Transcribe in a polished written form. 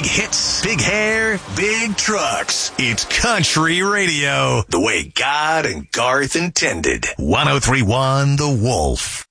hits, big hair, big trucks. It's country radio, the way God and Garth intended. 103.1 The Wolf.